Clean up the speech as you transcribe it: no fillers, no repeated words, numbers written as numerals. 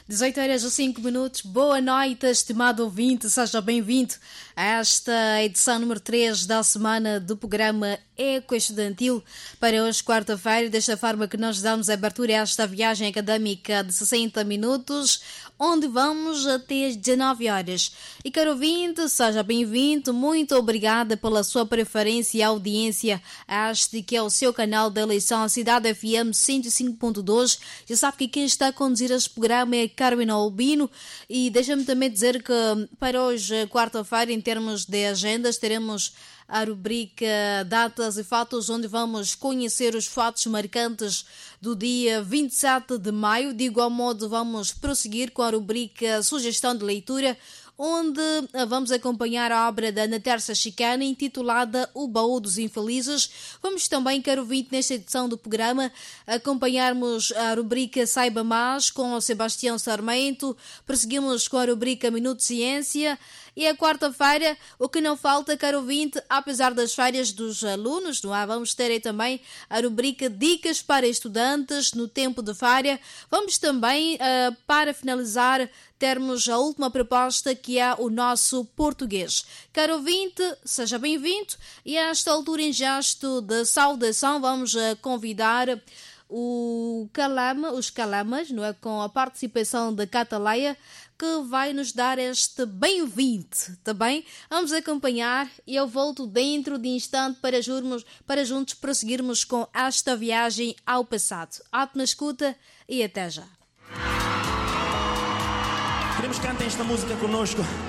18h05. Boa noite, estimado ouvinte, seja bem-vindo a esta edição número 3 da semana do programa Eco Estudantil para hoje, quarta-feira, desta forma que nós damos abertura a esta viagem académica de 60 minutos, onde vamos até as 19 horas. E caro ouvinte, seja bem-vindo, muito obrigada pela sua preferência e audiência a este que é o seu canal de eleição, a Cidade FM 105.2. Já sabe que quem está a conduzir este programa é Carmen Albino, e deixa-me também dizer que para hoje, quarta-feira, em termos de agendas, teremos a rubrica Datas e Fatos, onde vamos conhecer os fatos marcantes do dia 27 de maio. De igual modo, vamos prosseguir com a rubrica Sugestão de Leitura, onde vamos acompanhar a obra da Ana Tércia Chicana, intitulada O Baú dos Infelizes. Vamos também, caro ouvinte, nesta edição do programa, acompanharmos a rubrica Saiba Mais com o Sebastião Sarmento, prosseguimos com a rubrica Minuto Ciência, e a quarta-feira, o que não falta, caro ouvinte, apesar das férias dos alunos, não é? Vamos ter aí também a rubrica Dicas para Estudantes no Tempo de Férias. Vamos também, para finalizar, termos a última proposta, que é o nosso português. Caro ouvinte, seja bem-vindo, e a esta altura, em gesto de saudação, vamos convidar os Calamas, não é? Com a participação da Cataleia, que vai nos dar este bem-vindo, tá bem? Vamos acompanhar e eu volto dentro de instante para juntos prosseguirmos com esta viagem ao passado. Ótima escuta e até já. Queremos que cantem esta música conosco.